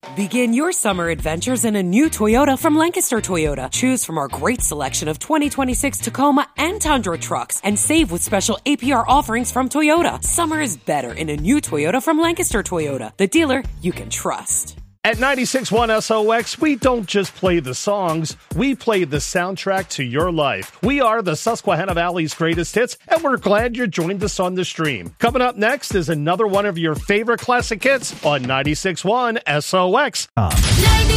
Begin your summer adventures in a new Toyota from Lancaster Toyota. Choose from our great selection of 2026 Tacoma and Tundra trucks and save with special APR offerings from Toyota. Summer is better in a new Toyota from Lancaster Toyota, the dealer you can trust. At 96.1 SOX, we don't just play the songs, we play the soundtrack to your life. We are the Susquehanna Valley's greatest hits, and we're glad you joined us on the stream. Coming up next is another one of your favorite classic hits on 96.1 SOX.